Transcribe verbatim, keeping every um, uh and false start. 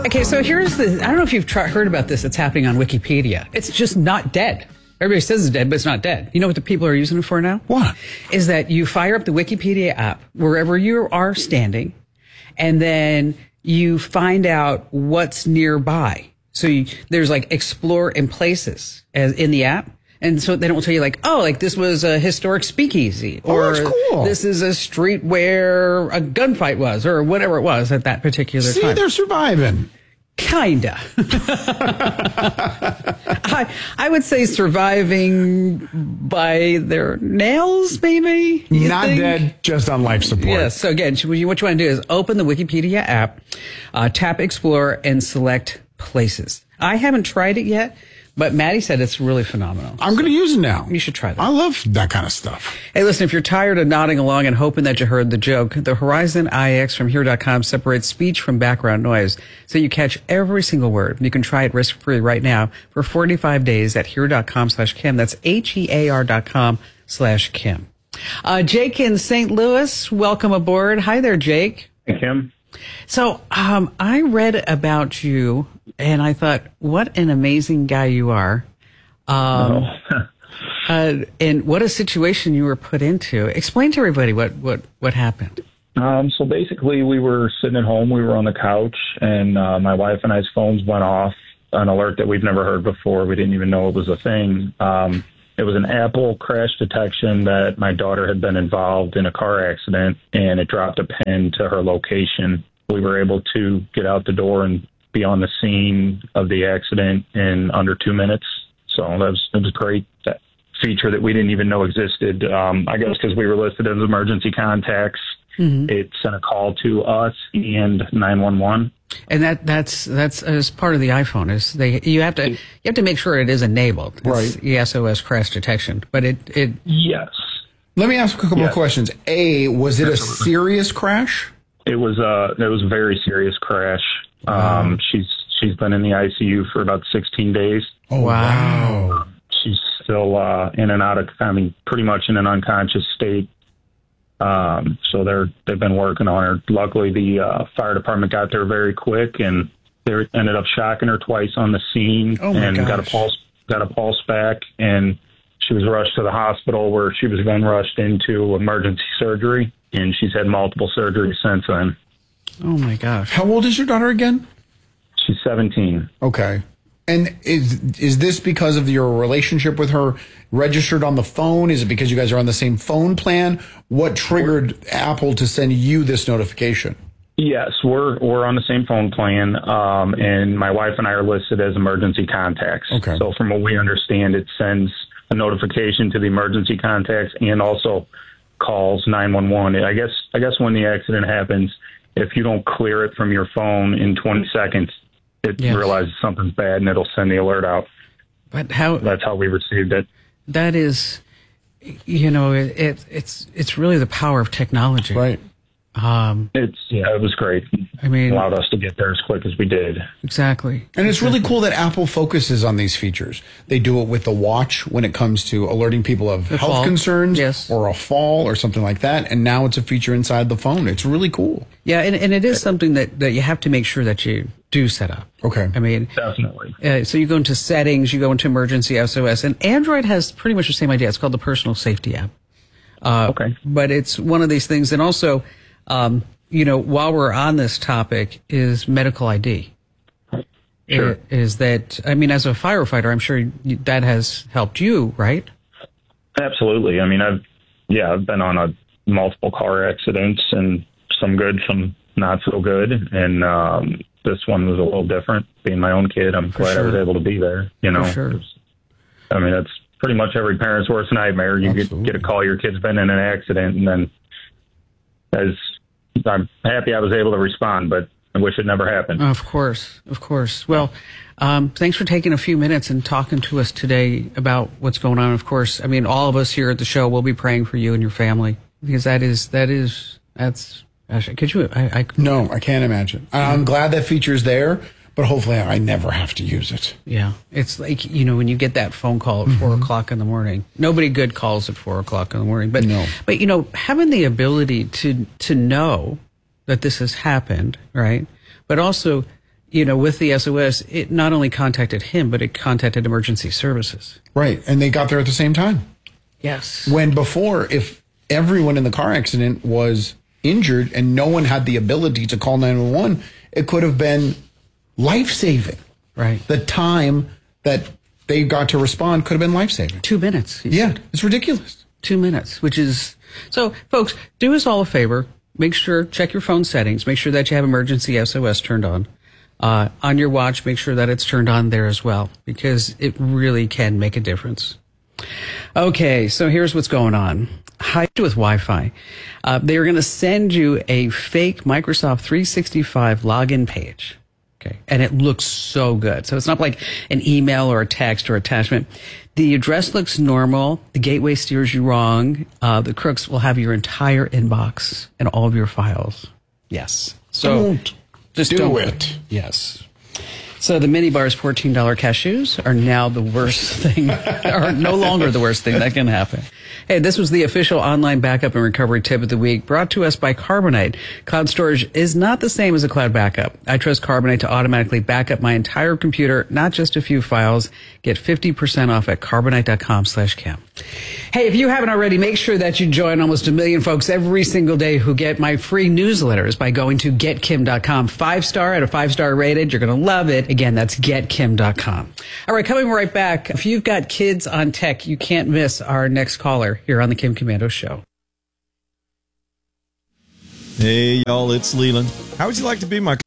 Okay, so here's the, I don't know if you've try, heard about this that's happening on Wikipedia. It's just not dead. Everybody says it's dead, but it's not dead. You know what the people are using it for now? What? Is that you fire up the Wikipedia app wherever you are standing, and then you find out what's nearby. So you, there's like explore in places as in the app. And so they don't tell you like, oh, like this was a historic speakeasy, or oh, that's cool. This is a street where a gunfight was, or whatever it was at that particular See, time. See, they're surviving. Kinda. I, I would say surviving by their nails, maybe? Not think? dead, just on life support. Yes. So again, what you want to do is open the Wikipedia app, uh, tap Explore, and select places. I haven't tried it yet, but Maddie said it's really phenomenal. I'm so going to use it now. You should try that. I love that kind of stuff. Hey, listen, if you're tired of nodding along and hoping that you heard the joke, the Horizon I X from here dot com separates speech from background noise, so you catch every single word. You can try it risk-free right now for forty-five days at here dot com slash Kim. That's H E A R dot com slash Kim. Uh, Jake in Saint Louis, welcome aboard. Hi there, Jake. Hey, Kim. So um, I read about you, and I thought, what an amazing guy you are. Um, oh. uh, and what a situation you were put into. Explain to everybody what, what, what happened. Um, so basically, we were sitting at home. We were on the couch, and uh, my wife and I's phones went off, an alert that we've never heard before. We didn't even know it was a thing. Um, it was an Apple crash detection that my daughter had been involved in a car accident, and it dropped a pin to her location. We were able to get out the door and be on the scene of the accident in under two minutes. So that was, it was great. That feature that we didn't even know existed. Um, I guess because we were listed as emergency contacts, mm-hmm. it sent a call to us and nine one one. And that that's that's as part of the iPhone is they you have to you have to make sure it is enabled. It's right. the S O S crash detection, but it it yes. Let me ask a couple yes. of questions. A, was it Absolutely. a serious crash? It was a it was a very serious crash. Wow. Um, she's she's been in the I C U for about sixteen days. Oh wow! Um, she's still uh, in and out of I mean pretty much in an unconscious state. Um, so they're, they've been working on her. Luckily, the uh, fire department got there very quick, and they ended up shocking her twice on the scene, oh and gosh. got a pulse, got a pulse back, and she was rushed to the hospital, where she was then rushed into emergency surgery, and she's had multiple surgeries since then. Oh my gosh! How old is your daughter again? She's seventeen. Okay. And is is this because of your relationship with her registered on the phone? Is it because you guys are on the same phone plan? What triggered Apple to send you this notification? Yes, we're we're on the same phone plan, um, and my wife and I are listed as emergency contacts. Okay. So from what we understand, it sends a notification to the emergency contacts and also calls nine one one. I guess I guess when the accident happens, if you don't clear it from your phone in twenty seconds, it yes. realizes something's bad, and it'll send the alert out. But how? That's how we received it. That is, you know, it, it it's it's really the power of technology, right? Um, it's yeah, it was great. I mean, it allowed us to get there as quick as we did. Exactly, and it's exactly. really cool that Apple focuses on these features. They do it with the watch when it comes to alerting people of the health fall. concerns, yes. or a fall or something like that. And now it's a feature inside the phone. It's really cool. Yeah, and, and it is something that, that you have to make sure that you do set up. Okay. I mean, definitely. Uh, so you go into settings, you go into emergency S O S, and Android has pretty much the same idea. It's called the personal safety app. Uh, okay. But it's one of these things. And also, um, you know, while we're on this topic is medical I D. Sure. It, is that, I mean, as a firefighter, I'm sure you, that has helped you, right? Absolutely. I mean, I've, yeah, I've been on a multiple car accidents, and some good, some not so good. And, um, this one was a little different. Being my own kid, I'm For glad sure. I was able to be there. You know, For sure. I mean, that's pretty much every parent's worst nightmare. You get, get a call, your kid's been in an accident, and then as I'm happy I was able to respond, but I wish it never happened. Of course, of course. Well, um, thanks for taking a few minutes and talking to us today about what's going on. Of course, I mean, all of us here at the show will be praying for you and your family, because that is that is that's. Gosh, could you? I, I no, I can't imagine. I'm glad that feature's there, but hopefully I never have to use it. Yeah, it's like, you know, when you get that phone call at mm-hmm. four o'clock in the morning. Nobody good calls at four o'clock in the morning, but no. But you know, having the ability to to know that this has happened, right? But also, you know, with the S O S, it not only contacted him, but it contacted emergency services. Right. And they got there at the same time. Yes. When before, if everyone in the car accident was injured and no one had the ability to call nine one one, it could have been life-saving. Right. The time that they got to respond could have been life-saving. Two minutes. Yeah, said. it's ridiculous. Two minutes, which is... So, folks, do us all a favor. Make sure, check your phone settings. Make sure that you have emergency S O S turned on. Uh, on your watch, make sure that it's turned on there as well, because it really can make a difference. Okay, so here's what's going on. Hi with Wi-Fi. Uh, they are going to send you a fake Microsoft three sixty-five login page. Okay, and it looks so good. So it's not like an email or a text or attachment. The address looks normal. The gateway steers you wrong. Uh, the crooks will have your entire inbox and all of your files. Yes. So Don't just do don't it. Yes. So the minibar's fourteen dollar cashews are now the worst thing, are no longer the worst thing that can happen. Hey, this was the official online backup and recovery tip of the week, brought to us by Carbonite. Cloud storage is not the same as a cloud backup. I trust Carbonite to automatically back up my entire computer, not just a few files. Get fifty percent off at carbonite.com slash Kim. Hey, if you haven't already, make sure that you join almost a million folks every single day who get my free newsletters by going to get kim dot com. Five star at a five star rated. You're going to love it. Again, that's get kim dot com. All right, coming right back. If you've got kids on tech, you can't miss our next caller here on the Kim Komando Show. Hey, y'all, it's Leland. How would you like to be my